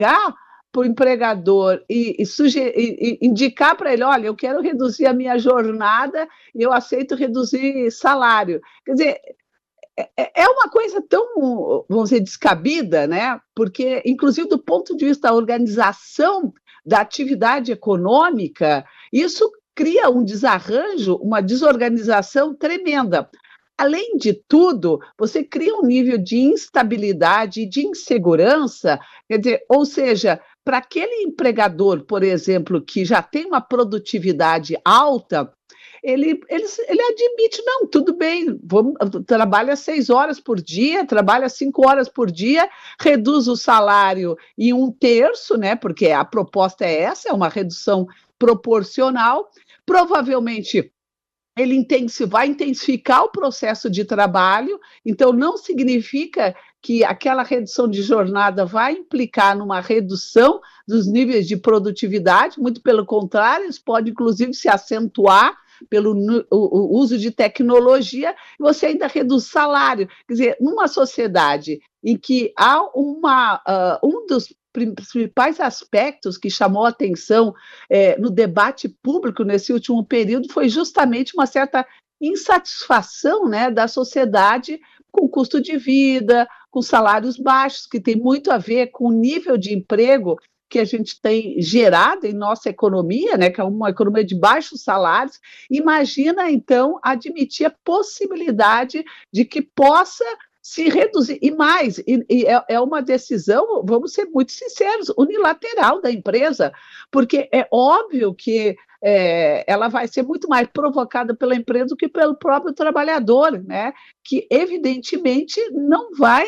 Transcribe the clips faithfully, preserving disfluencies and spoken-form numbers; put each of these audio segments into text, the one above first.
para o empregador e, e, suge e, e indicar para ele, olha, eu quero reduzir a minha jornada e eu aceito reduzir salário. Quer dizer, é, é uma coisa tão, vamos dizer, descabida, né? Porque, inclusive, do ponto de vista da organização da atividade econômica, isso cria um desarranjo, uma desorganização tremenda. Além de tudo, você cria um nível de instabilidade e de insegurança, quer dizer, ou seja, para aquele empregador, por exemplo, que já tem uma produtividade alta, ele, ele, ele admite, não, tudo bem, vamos, trabalha seis horas por dia, trabalha cinco horas por dia, reduz o salário em um terço, né, porque a proposta é essa, é uma redução proporcional, provavelmente ele intensi- vai intensificar o processo de trabalho, então não significa que aquela redução de jornada vai implicar numa redução dos níveis de produtividade, muito pelo contrário, isso pode inclusive se acentuar pelo nu- o, o uso de tecnologia, e você ainda reduz salário. Quer dizer, numa sociedade em que há uma, ah, um dos principais aspectos que chamou a atenção é, no debate público nesse último período foi justamente uma certa insatisfação, né, da sociedade com o custo de vida, com salários baixos, que tem muito a ver com o nível de emprego que a gente tem gerado em nossa economia, né, que é uma economia de baixos salários. Imagina, então, admitir a possibilidade de que possa se reduzir, e mais, e, e é, é uma decisão, vamos ser muito sinceros, unilateral da empresa, porque é óbvio que é, ela vai ser muito mais provocada pela empresa do que pelo próprio trabalhador, né? Que evidentemente não vai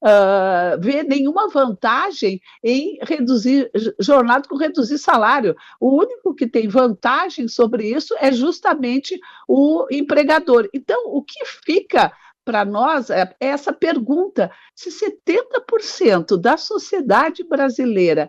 uh, ver nenhuma vantagem em reduzir jornada com reduzir salário. O único que tem vantagem sobre isso é justamente o empregador. Então, o que fica para nós é essa pergunta: se setenta por cento da sociedade brasileira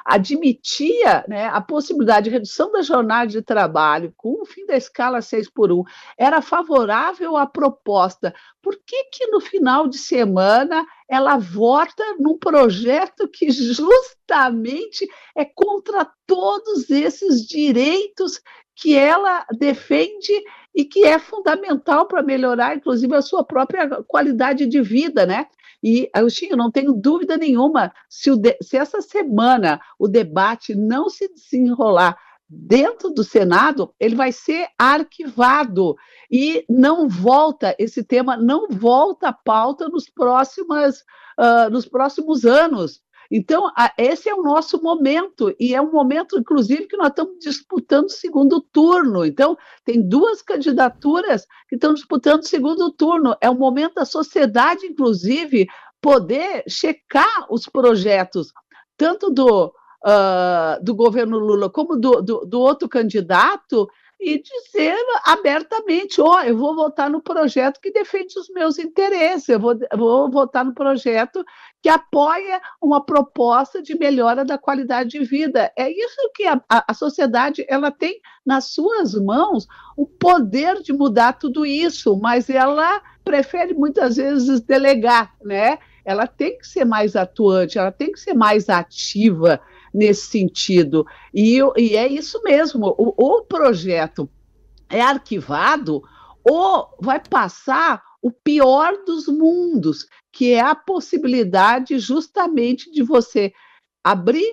admitia, né, a possibilidade de redução da jornada de trabalho com o fim da escala seis por um, era favorável à proposta, por que que no final de semana ela vota num projeto que justamente é contra todos esses direitos que ela defende e que é fundamental para melhorar, inclusive, a sua própria qualidade de vida, né? E, Agostinho, não tenho dúvida nenhuma, se, o de, se essa semana o debate não se desenrolar dentro do Senado, ele vai ser arquivado e não volta, esse tema não volta à pauta nos, próximas, uh, nos próximos anos. Então, esse é o nosso momento, e é um momento, inclusive, que nós estamos disputando o segundo turno. Então, tem duas candidaturas que estão disputando o segundo turno. É o momento da sociedade, inclusive, poder checar os projetos, tanto do, uh, do governo Lula como do, do, do outro candidato, e dizer abertamente, ó, oh, eu vou votar no projeto que defende os meus interesses, eu vou, vou votar no projeto que apoia uma proposta de melhora da qualidade de vida. É isso que a, a, a sociedade ela tem nas suas mãos o poder de mudar tudo isso, mas ela prefere muitas vezes delegar, né? Ela tem que ser mais atuante, ela tem que ser mais ativa nesse sentido. E, e é isso mesmo, o, o projeto é arquivado ou vai passar o pior dos mundos, que é a possibilidade justamente de você abrir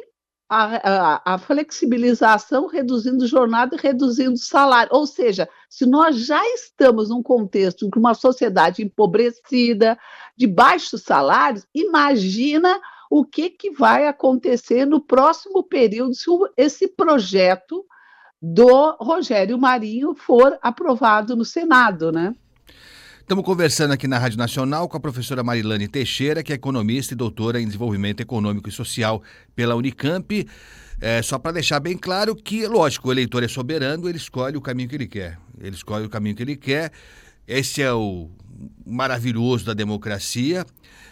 a, a, a flexibilização, reduzindo jornada e reduzindo salário. Ou seja, se nós já estamos num contexto em que uma sociedade empobrecida, de baixos salários, imagina o que, que vai acontecer no próximo período se esse projeto do Rogério Marinho for aprovado no Senado, né? Estamos conversando aqui na Rádio Nacional com a professora Marilane Teixeira, que é economista e doutora em desenvolvimento econômico e social pela Unicamp. É, só para deixar bem claro que, lógico, o eleitor é soberano, ele escolhe o caminho que ele quer. Ele escolhe o caminho que ele quer. Esse é o maravilhoso da democracia.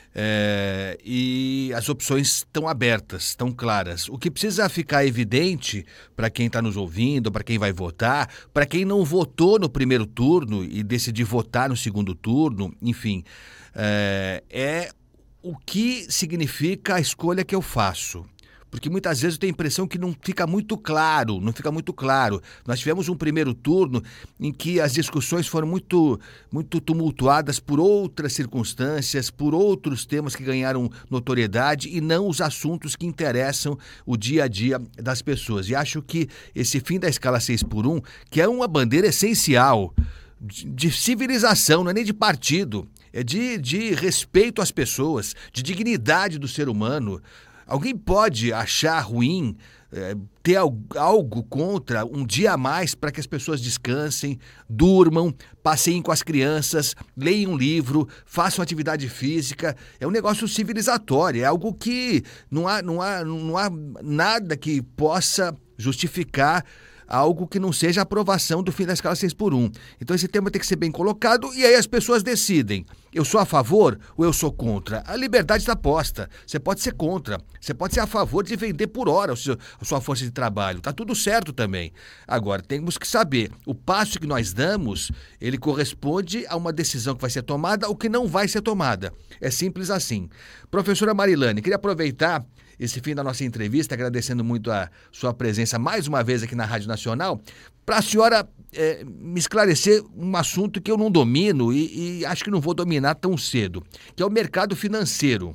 É, e as opções estão abertas, estão claras. O que precisa ficar evidente para quem está nos ouvindo, para quem vai votar, para quem não votou no primeiro turno e decidir votar no segundo turno, enfim, é, é o que significa a escolha que eu faço. porque muitas vezes eu tenho a impressão que não fica muito claro, não fica muito claro. Nós tivemos um primeiro turno em que as discussões foram muito, muito tumultuadas por outras circunstâncias, por outros temas que ganharam notoriedade e não os assuntos que interessam o dia a dia das pessoas. E acho que esse fim da escala seis por um, que é uma bandeira essencial de, de civilização, não é nem de partido, é de, de respeito às pessoas, de dignidade do ser humano. Alguém pode achar ruim é, ter algo contra um dia a mais para que as pessoas descansem, durmam, passeiem com as crianças, leiam um livro, façam atividade física. É um negócio civilizatório, é algo que não há, não há, não há nada que possa justificar algo que não seja a aprovação do fim da escala seis por um. Então esse tema tem que ser bem colocado e aí as pessoas decidem. Eu sou a favor ou eu sou contra? A liberdade está posta. Você pode ser contra, você pode ser a favor de vender por hora o seu, a sua força de trabalho. Tá tudo certo também. Agora, temos que saber, o passo que nós damos, ele corresponde a uma decisão que vai ser tomada ou que não vai ser tomada. É simples assim. Professora Marilane, queria aproveitar esse fim da nossa entrevista, agradecendo muito a sua presença mais uma vez aqui na Rádio Nacional, para a senhora é, me esclarecer um assunto que eu não domino e, e acho que não vou dominar tão cedo, que é o mercado financeiro,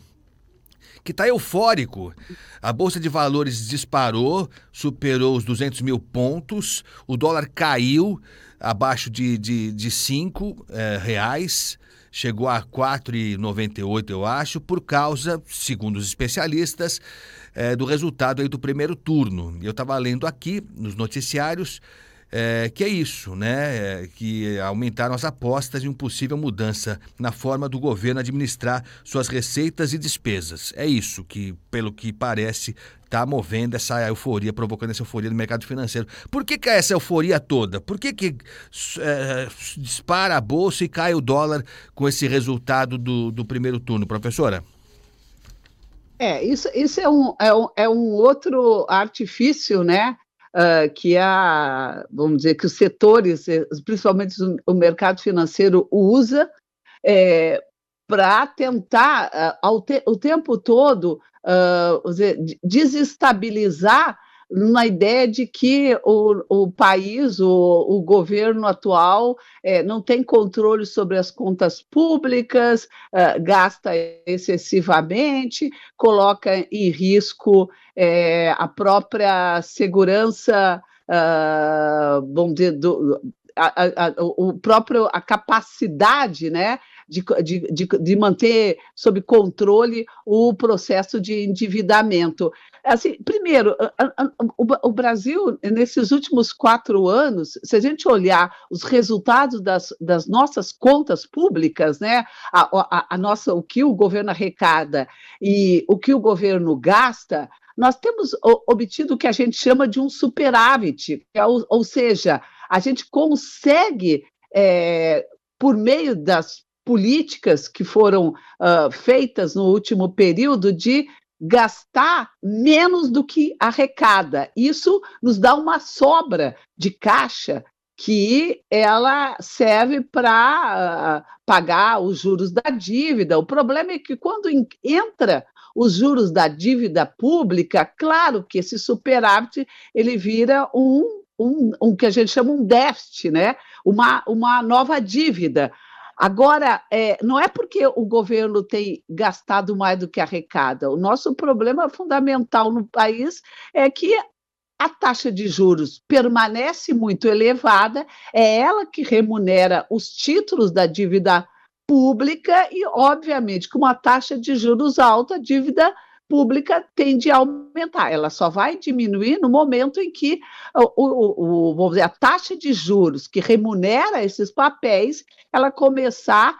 que está eufórico. A Bolsa de Valores disparou, superou os duzentos mil pontos, o dólar caiu abaixo de, de, de cinco é, reais, chegou a quatro reais e noventa e oito centavos, eu acho, por causa, segundo os especialistas, é, do resultado aí do primeiro turno. Eu estava lendo aqui nos noticiários é, que é isso, né? É, que aumentaram as apostas em uma possível mudança na forma do governo administrar suas receitas e despesas. É isso que, pelo que parece, está movendo essa euforia, provocando essa euforia no mercado financeiro. Por que que é essa euforia toda? Por que que é, dispara a bolsa e cai o dólar com esse resultado do, do primeiro turno, professora? É, isso, isso é, um, é, um, é um outro artifício, né? Uh, que a, vamos dizer, que os setores, principalmente o mercado financeiro, usa é, para tentar, uh, ao te, o tempo todo, uh, dizer, desestabilizar na ideia de que o, o país, o, o governo atual, é, não tem controle sobre as contas públicas, uh, gasta excessivamente, coloca em risco é, a própria segurança, uh, vamos dizer, do, a, a, a, o próprio, a capacidade, né, de, de, de, de manter sob controle o processo de endividamento. Assim, primeiro, o, o Brasil, nesses últimos quatro anos, se a gente olhar os resultados das, das nossas contas públicas, né, a, a, a nossa, o que o governo arrecada e o que o governo gasta, nós temos obtido o que a gente chama de um superávit, ou, ou seja, a gente consegue, é, por meio das políticas que foram uh, feitas no último período, de gastar menos do que arrecada. Isso nos dá uma sobra de caixa que ela serve para uh, pagar os juros da dívida. O problema é que quando entra os juros da dívida pública, claro que esse superávit ele vira um, um, um que a gente chama um déficit, né? uma, uma nova dívida. Agora, é, não é porque o governo tem gastado mais do que arrecada. O nosso problema fundamental no país é que a taxa de juros permanece muito elevada, é ela que remunera os títulos da dívida pública e, obviamente, com uma taxa de juros alta, a dívida pública tende a aumentar. Ela só vai diminuir no momento em que o, o, o, vamos dizer, a taxa de juros que remunera esses papéis, ela começar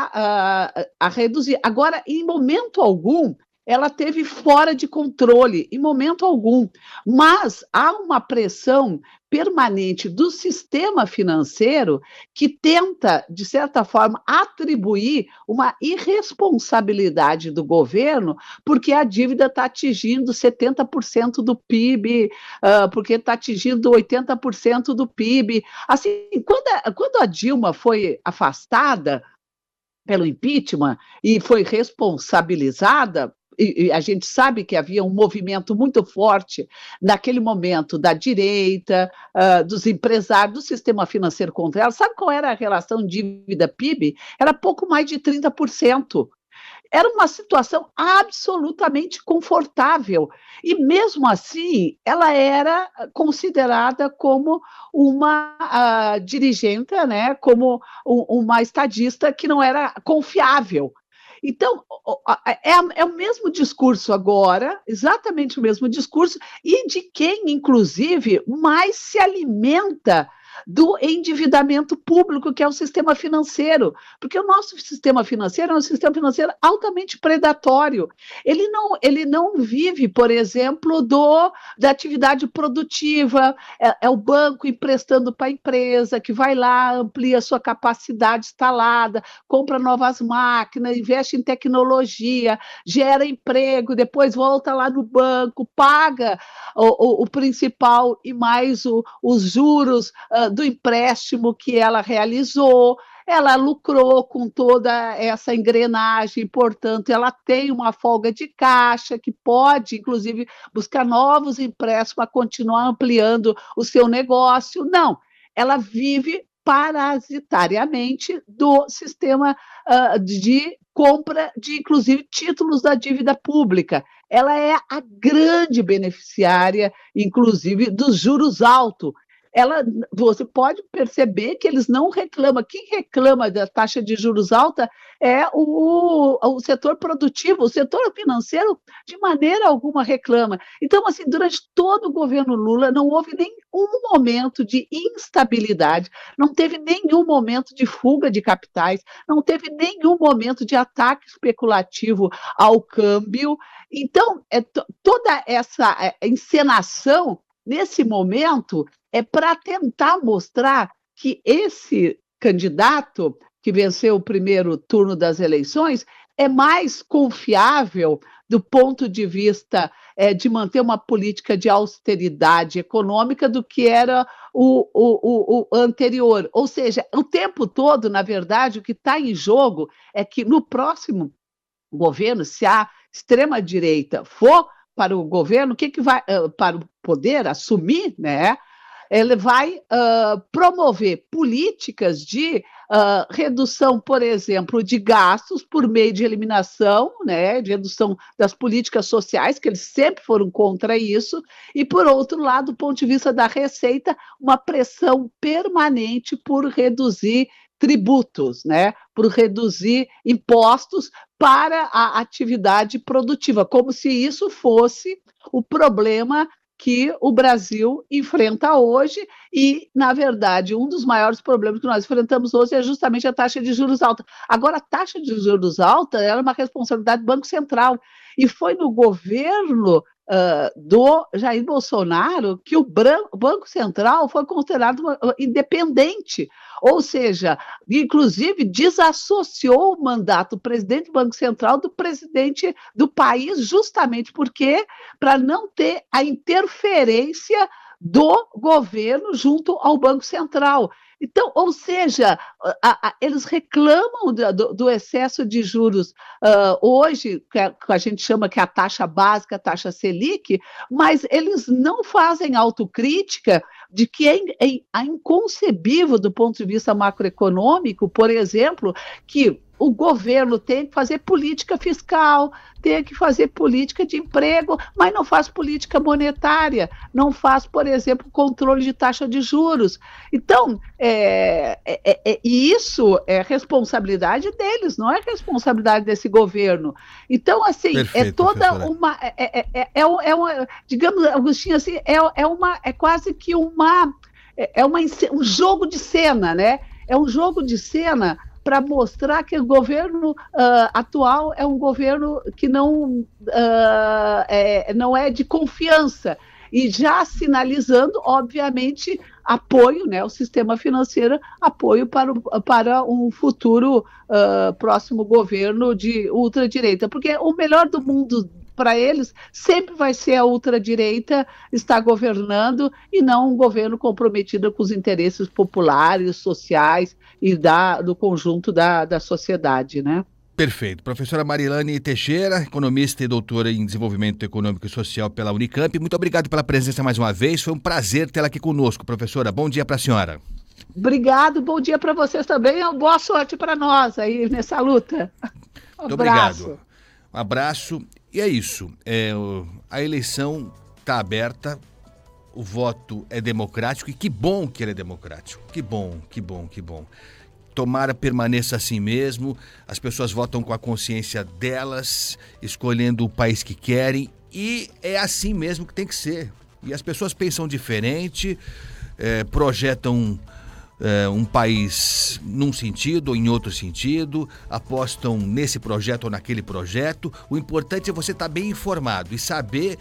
a, a, a reduzir. Agora, em momento algum, ela teve fora de controle, em momento algum. Mas há uma pressão permanente do sistema financeiro que tenta, de certa forma, atribuir uma irresponsabilidade do governo, porque a dívida está atingindo setenta por cento do P I B, uh, porque está atingindo oitenta por cento do P I B. Assim, quando a, quando a Dilma foi afastada pelo impeachment e foi responsabilizada, e, e a gente sabe que havia um movimento muito forte naquele momento da direita, uh, dos empresários, do sistema financeiro contra ela. Sabe qual era a relação dívida-P I B? Era pouco mais de trinta por cento. Era uma situação absolutamente confortável. E, mesmo assim, ela era considerada como uma uh, dirigente, né, como um, uma estadista que não era confiável. Então, é, é o mesmo discurso agora, exatamente o mesmo discurso, e de quem, inclusive, mais se alimenta do endividamento público, que é o sistema financeiro, porque o nosso sistema financeiro é um sistema financeiro altamente predatório. Ele não, ele não vive, por exemplo, do, da atividade produtiva, é, é o banco emprestando para a empresa, que vai lá, amplia a sua capacidade instalada, compra novas máquinas, investe em tecnologia, gera emprego, depois volta lá no banco, paga o, o, o principal e mais o, os juros uh, do empréstimo que ela realizou. Ela lucrou com toda essa engrenagem, portanto, ela tem uma folga de caixa que pode, inclusive, buscar novos empréstimos para continuar ampliando o seu negócio. Não, ela vive parasitariamente do sistema uh, de compra de, inclusive, títulos da dívida pública. Ela é a grande beneficiária, inclusive, dos juros altos. Ela, você pode perceber que eles não reclamam. Quem reclama da taxa de juros alta é o, o setor produtivo, o setor financeiro, de maneira alguma reclama. Então, assim, durante todo o governo Lula, não houve nenhum momento de instabilidade, não teve nenhum momento de fuga de capitais, não teve nenhum momento de ataque especulativo ao câmbio. Então, é, toda essa encenação, nesse momento, é para tentar mostrar que esse candidato que venceu o primeiro turno das eleições é mais confiável do ponto de vista é, de manter uma política de austeridade econômica do que era o, o, o, o anterior. Ou seja, o tempo todo, na verdade, o que está em jogo é que no próximo governo, se a extrema-direita for para o governo, o que, que vai uh, para o poder assumir, né? Ele vai uh, promover políticas de uh, redução, por exemplo, de gastos por meio de eliminação, né, de redução das políticas sociais, que eles sempre foram contra isso, e, por outro lado, do ponto de vista da receita, uma pressão permanente por reduzir tributos, né, por reduzir impostos para a atividade produtiva, como se isso fosse o problema que o Brasil enfrenta hoje e, na verdade, um dos maiores problemas que nós enfrentamos hoje é justamente a taxa de juros alta. Agora, a taxa de juros alta era uma responsabilidade do Banco Central e foi no governo uh, do Jair Bolsonaro que o, Branco, o Banco Central foi considerado uh, independente, ou seja, inclusive desassociou o mandato do presidente do Banco Central do presidente do país, justamente porque para não ter a interferência do governo junto ao Banco Central. Então, ou seja, a, a, eles reclamam do, do excesso de juros uh, hoje, que a, que a gente chama que é a taxa básica, a taxa Selic, mas eles não fazem autocrítica de que é, é, é inconcebível do ponto de vista macroeconômico, por exemplo, que o governo tem que fazer política fiscal, tem que fazer política de emprego, mas não faz política monetária, não faz, por exemplo, controle de taxa de juros. Então, é, é, é, e isso é responsabilidade deles, não é responsabilidade desse governo. Então, assim, Perfeito, é toda professora. uma... É, é, é, é, é uma digamos, Agostinho, assim, é, é, uma, é quase que uma... É uma, um jogo de cena, né? É um jogo de cena para mostrar que o governo uh, atual é um governo que não, uh, é, não é de confiança, e já sinalizando, obviamente, apoio, né, o sistema financeiro, apoio para, o, para um futuro uh, próximo governo de ultradireita, porque o melhor do mundo para eles sempre vai ser a ultradireita estar governando e não um governo comprometido com os interesses populares, sociais e da, do conjunto da, da sociedade, né? Perfeito. Professora Marilane Teixeira, economista e doutora em Desenvolvimento Econômico e Social pela Unicamp. Muito obrigado pela presença mais uma vez. Foi um prazer tê-la aqui conosco, professora. Bom dia para a senhora. Obrigado, bom dia para vocês também. Boa sorte para nós aí nessa luta. Um Muito abraço. Obrigado. Um abraço. E é isso. É, a eleição está aberta, o voto é democrático e que bom que ele é democrático. Que bom, que bom, que bom. Tomara permaneça assim mesmo, as pessoas votam com a consciência delas, escolhendo o país que querem, e é assim mesmo que tem que ser. E as pessoas pensam diferente, é, projetam é, um país num sentido ou em outro sentido, apostam nesse projeto ou naquele projeto. O importante é você estar bem informado e saber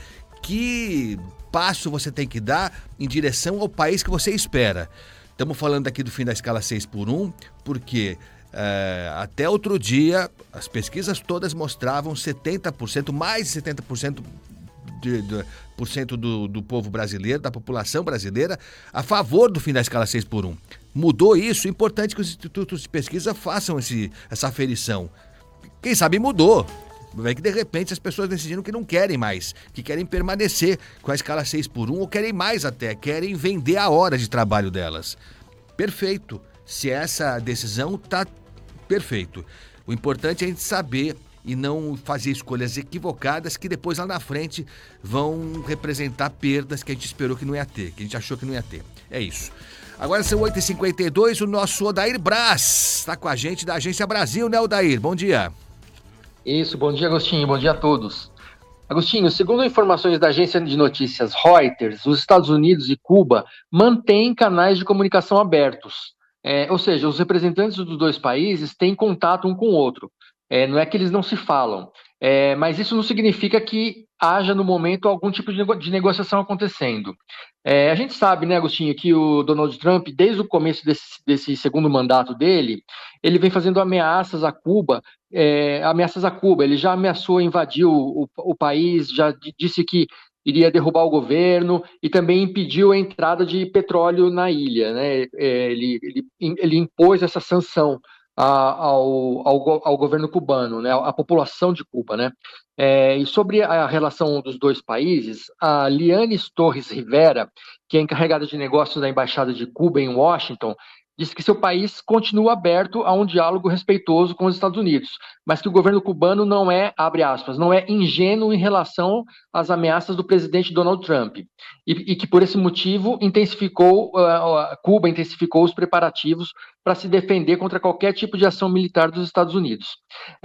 que passo você tem que dar em direção ao país que você espera. Estamos falando aqui do fim da escala seis por um, porque é, até outro dia as pesquisas todas mostravam setenta por cento, mais de setenta por cento, de, de, por cento do, do povo brasileiro, da população brasileira, a favor do fim da escala seis por um. Mudou isso, é importante que os institutos de pesquisa façam esse, essa aferição. Quem sabe mudou. É que de repente as pessoas decidiram que não querem mais, que querem permanecer com a escala seis por um ou querem mais até, querem vender a hora de trabalho delas. Perfeito. Se essa decisão tá perfeito. O importante é a gente saber e não fazer escolhas equivocadas que depois lá na frente vão representar perdas que a gente esperou que não ia ter, que a gente achou que não ia ter. É isso. Agora são oito e cinquenta e dois, o nosso Odair Braz está com a gente da Agência Brasil, né, Odair? Bom dia. Isso, bom dia, Agostinho, bom dia a todos. Agostinho, segundo informações da agência de notícias Reuters, os Estados Unidos e Cuba mantêm canais de comunicação abertos. É, ou seja, os representantes dos dois países têm contato um com o outro. É, não é que eles não se falam, é, mas isso não significa que haja no momento algum tipo de, nego- de negociação acontecendo. É, a gente sabe, né, Agostinho, que o Donald Trump, desde o começo desse, desse segundo mandato dele, ele vem fazendo ameaças a Cuba, é, ameaças a Cuba. Ele já ameaçou invadir o, o, o país, já d- disse que iria derrubar o governo e também impediu a entrada de petróleo na ilha, né? É, ele, ele, ele impôs essa sanção a- ao, ao, go- ao governo cubano, né? À população de Cuba, né? É, e sobre a relação dos dois países, a Lianes Torres Rivera, que é encarregada de negócios da Embaixada de Cuba em Washington, disse que seu país continua aberto a um diálogo respeitoso com os Estados Unidos, mas que o governo cubano não é, abre aspas, não é ingênuo em relação às ameaças do presidente Donald Trump, e, e que por esse motivo intensificou, uh, Cuba intensificou os preparativos para se defender contra qualquer tipo de ação militar dos Estados Unidos.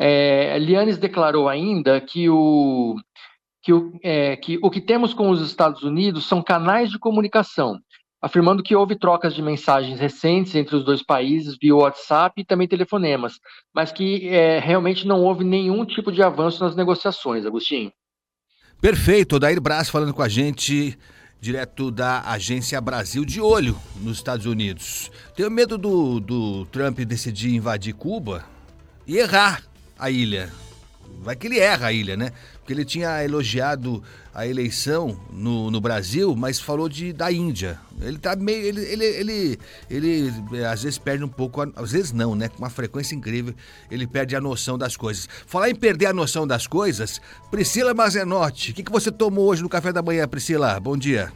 É, Lianes declarou ainda que o que o, é, que o que temos com os Estados Unidos são canais de comunicação, afirmando que houve trocas de mensagens recentes entre os dois países via WhatsApp e também telefonemas, mas que é, realmente não houve nenhum tipo de avanço nas negociações, Agostinho. Perfeito, Odair Braz falando com a gente direto da Agência Brasil, de olho nos Estados Unidos. Tenho medo do, do Trump decidir invadir Cuba e errar a ilha. Vai que ele erra a ilha, né? Porque ele tinha elogiado a eleição no, no Brasil, mas falou de, da Índia. Ele tá meio. Ele, ele, ele, ele, ele às vezes perde um pouco, às vezes não, né? Com uma frequência incrível, ele perde a noção das coisas. Falar em perder a noção das coisas, Priscila Mazenotti, o que, que você tomou hoje no café da manhã, Priscila? Bom dia.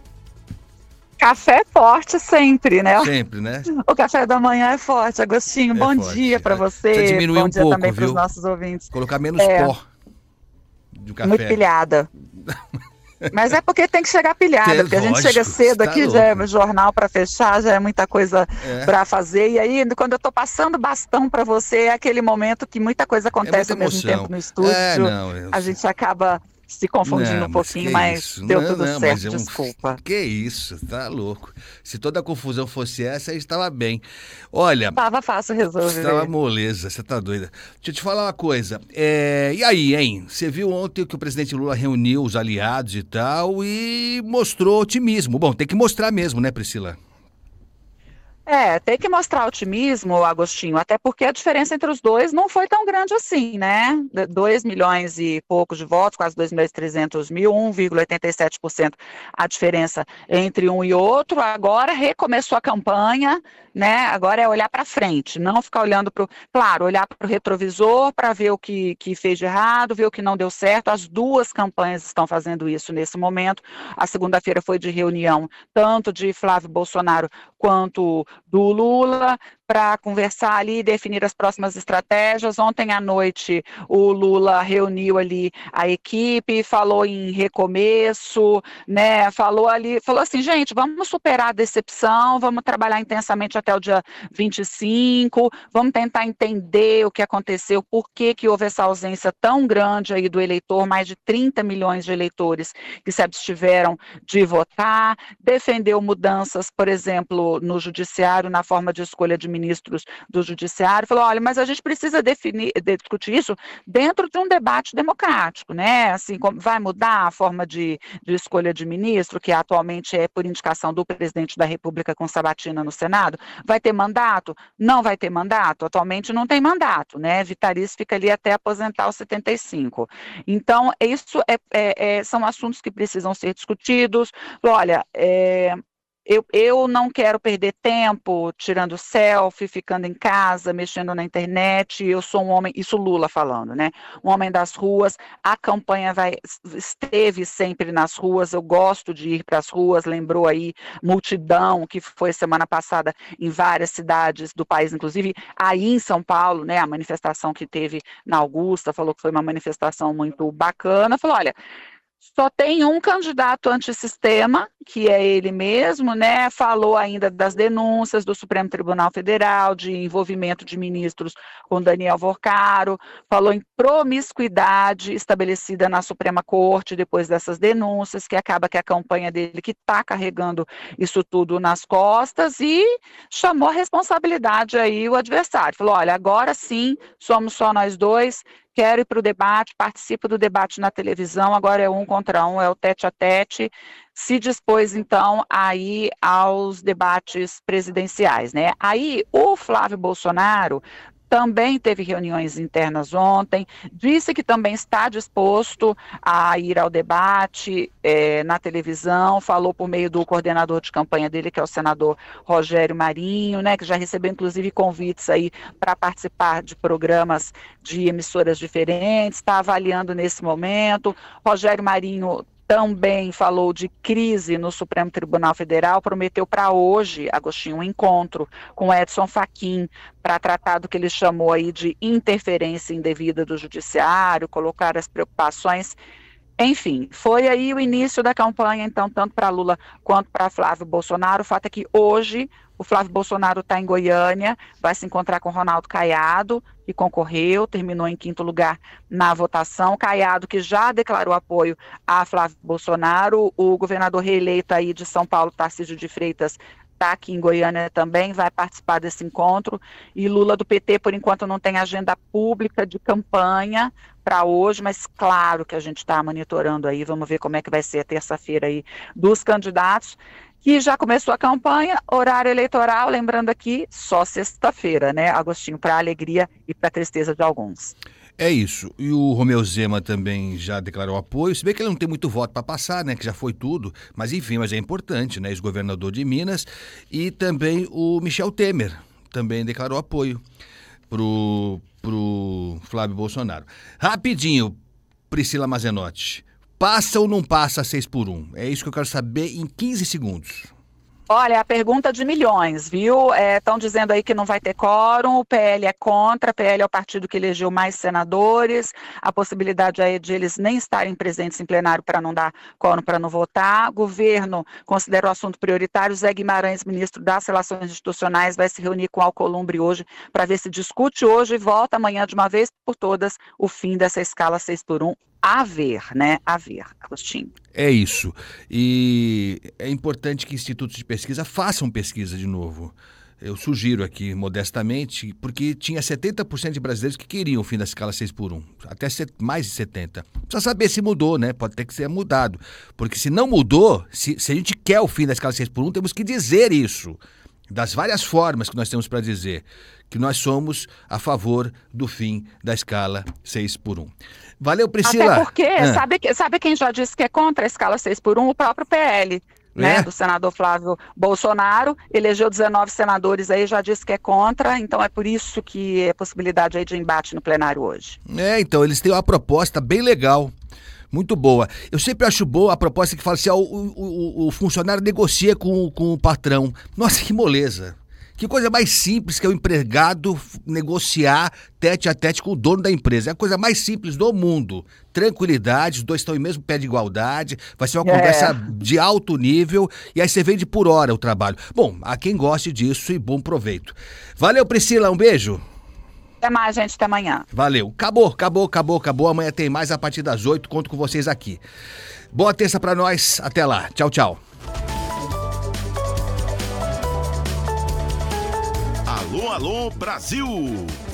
Café forte sempre, né? Sempre, né? O café da manhã é forte. Agostinho, É bom forte. dia para você. Precisa diminuir bom um dia pouco, também para os viu? nossos ouvintes. Colocar menos É. pó do café. Muito pilhada. Mas é porque tem que chegar pilhada, É, porque a gente lógico, chega cedo tá aqui, louco. já é jornal para fechar, já é muita coisa É. para fazer. E aí, quando eu tô passando bastão para você, é aquele momento que muita coisa acontece É muita ao mesmo emoção. tempo no estúdio. É, não, eu- A gente acaba se confundindo Não, um mas pouquinho, que mas isso? deu Não, tudo não, certo, mas é um- desculpa. Que isso, tá louco. Se toda a confusão fosse essa, aí estava bem. Olha, Tava fácil resolver. estava moleza, você tá doida. Deixa eu te falar uma coisa. É, e aí, hein? Você viu ontem que o presidente Lula reuniu os aliados e tal e mostrou otimismo. Bom, tem que mostrar mesmo, né, Priscila? É, tem que mostrar otimismo, Agostinho, até porque a diferença entre os dois não foi tão grande assim, né? dois milhões e poucos de votos, quase dois milhões e trezentos mil, um vírgula oitenta e sete por cento a diferença entre um e outro. Agora recomeçou a campanha, né? Agora é olhar para frente, não ficar olhando para o... Claro, olhar para o retrovisor para ver o que, que fez de errado, ver o que não deu certo. As duas campanhas estão fazendo isso nesse momento. A segunda-feira foi de reunião, tanto de Flávio Bolsonaro quanto do Lula, para conversar ali e definir as próximas estratégias. Ontem à noite o Lula reuniu ali a equipe, falou em recomeço, né? Falou ali, falou assim, gente, vamos superar a decepção, vamos trabalhar intensamente até o dia vinte e cinco, vamos tentar entender o que aconteceu, por que que houve essa ausência tão grande aí do eleitor, mais de trinta milhões de eleitores que se abstiveram de votar, defendeu mudanças, por exemplo, no judiciário, na forma de escolha de ministros do judiciário, falou, olha, mas a gente precisa definir, discutir isso dentro de um debate democrático, né? Assim, como vai mudar a forma de, de escolha de ministro, que atualmente é por indicação do presidente da República com sabatina no Senado? Vai ter mandato? Não vai ter mandato? Atualmente não tem mandato, né? Vitalício fica ali até aposentar os setenta e cinco. Então, isso é, é, é, são assuntos que precisam ser discutidos. Olha, é, Eu, eu não quero perder tempo tirando selfie, ficando em casa, mexendo na internet. Eu sou um homem, isso Lula falando, né? Um homem das ruas. A campanha vai, esteve sempre nas ruas. Eu gosto de ir para as ruas. Lembrou aí multidão que foi semana passada em várias cidades do país, inclusive aí em São Paulo, né? A manifestação que teve na Augusta, falou que foi uma manifestação muito bacana. Falou, olha, só tem um candidato antissistema, que é ele mesmo, né? Falou ainda das denúncias do Supremo Tribunal Federal, de envolvimento de ministros com Daniel Vorcaro, falou em promiscuidade estabelecida na Suprema Corte depois dessas denúncias, que acaba que a campanha dele que está carregando isso tudo nas costas, e chamou a responsabilidade aí o adversário. Falou, olha, agora sim, somos só nós dois, quero ir para o debate, participo do debate na televisão, agora é um contra um, é o tete a tete, se dispôs, então, a ir aos debates presidenciais, né? Aí, o Flávio Bolsonaro também teve reuniões internas ontem, disse que também está disposto a ir ao debate é, na televisão, falou por meio do coordenador de campanha dele, que é o senador Rogério Marinho, né, que já recebeu inclusive convites aí para participar de programas de emissoras diferentes, está avaliando nesse momento. Rogério Marinho também falou de crise no Supremo Tribunal Federal, prometeu para hoje, Agostinho, um encontro com Edson Fachin para tratar do que ele chamou aí de interferência indevida do judiciário, colocar as preocupações. Enfim, foi aí o início da campanha, então, tanto para Lula quanto para Flávio Bolsonaro. O fato é que hoje o Flávio Bolsonaro está em Goiânia, vai se encontrar com Ronaldo Caiado, que concorreu, terminou em quinto lugar na votação. Caiado, que já declarou apoio a Flávio Bolsonaro, o governador reeleito aí de São Paulo, Tarcísio de Freitas, está aqui em Goiânia também, vai participar desse encontro, e Lula do P T, por enquanto, não tem agenda pública de campanha para hoje, mas claro que a gente está monitorando aí, vamos ver como é que vai ser a terça-feira aí dos candidatos, que já começou a campanha, horário eleitoral, lembrando aqui, só sexta-feira, né, Agostinho, para a alegria e para a tristeza de alguns. É isso. E o Romeu Zema também já declarou apoio, se bem que ele não tem muito voto para passar, né, que já foi tudo, mas enfim, mas é importante, né, ex-governador de Minas, e também o Michel Temer também declarou apoio pro, pro Flávio Bolsonaro. Rapidinho, Priscila Mazenotti, passa ou não passa seis por um? É isso que eu quero saber em quinze segundos. Olha, a pergunta de milhões, viu? Estão é, dizendo aí que não vai ter quórum, o P L é contra, o P L é o partido que elegeu mais senadores, a possibilidade aí de eles nem estarem presentes em plenário para não dar quórum, para não votar. O governo considera o assunto prioritário. Zé Guimarães, ministro das Relações Institucionais, vai se reunir com o Alcolumbre hoje para ver se discute hoje e volta amanhã de uma vez por todas o fim dessa escala seis por um. A ver, né? A ver, Agostinho. É isso. E é importante que institutos de pesquisa façam pesquisa de novo. Eu sugiro aqui, modestamente, porque tinha setenta por cento de brasileiros que queriam o fim da escala seis por um. Até mais de setenta por cento. Precisa saber se mudou, né? Pode ter que ser mudado. Porque se não mudou, se, se a gente quer o fim da escala seis por um, temos que dizer isso. das várias formas que nós temos para dizer que nós somos a favor do fim da escala seis por um. Valeu, Priscila. Até porque, ah. sabe, sabe quem já disse que é contra a escala seis por um? O próprio P L. Né, é? Do senador Flávio Bolsonaro, elegeu dezenove senadores aí, já disse que é contra, então é por isso que é possibilidade aí de embate no plenário hoje. É, então, eles têm uma proposta bem legal, muito boa. Eu sempre acho boa a proposta que fala assim, ó, o, o, o funcionário negocia com, com o patrão. Nossa, que moleza. Que coisa mais simples que é o empregado negociar tete a tete com o dono da empresa. É a coisa mais simples do mundo. Tranquilidade, os dois estão em mesmo pé de igualdade, vai ser uma É. conversa de alto nível e aí você vende por hora o trabalho. Bom, há quem goste disso e bom proveito. Valeu, Priscila, um beijo. Até mais, gente, até amanhã. Valeu. Acabou, acabou, acabou, acabou. Amanhã tem mais a partir das oito, conto com vocês aqui. Boa terça pra nós, até lá. Tchau, tchau. Alô, alô, Brasil!